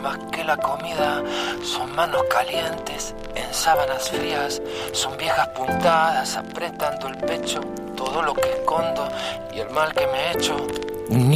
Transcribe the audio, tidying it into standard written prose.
más que la comida. Son manos calientes en sábanas frías, son viejas puntadas apretando el pecho, todo lo que escondo y el mal que me he hecho.